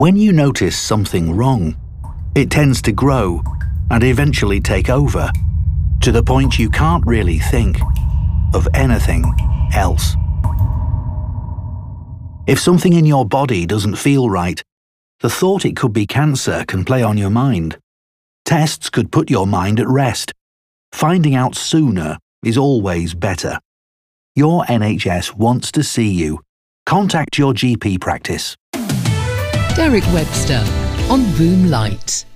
When you notice something wrong, it tends to grow and eventually take over, to the point you can't really think of anything else. If something in your body doesn't feel right, the thought it could be cancer can play on your mind. Tests could put your mind at rest. Finding out sooner is always better. Your NHS wants to see you. Contact your GP practice. Derek Webster on Boom Light.